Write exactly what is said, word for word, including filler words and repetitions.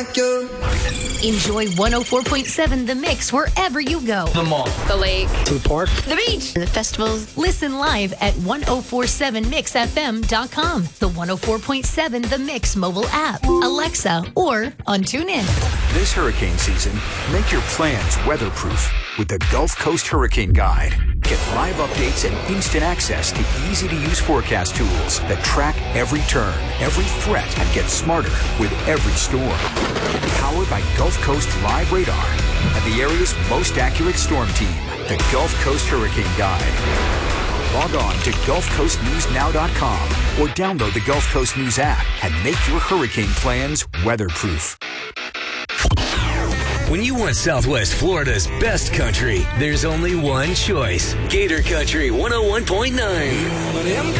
like you. Enjoy one oh four point seven The Mix wherever you go. The mall. The lake. To the park. The beach. The festivals. Listen live at ten forty-seven mix f m dot com, the one oh four point seven The Mix mobile app, Alexa, or on TuneIn. This hurricane season, make your plans weatherproof with the Gulf Coast Hurricane Guide. Get live updates and instant access to easy-to-use forecast tools that track every turn, every threat, and get smarter with every storm. Powered by Gulf Coast Live Radar and the area's most accurate storm team, the Gulf Coast Hurricane Guide. Log on to gulf coast news now dot com or download the Gulf Coast News app and make your hurricane plans weatherproof. When you want Southwest Florida's best country, there's only one choice. Gator Country one oh one point nine.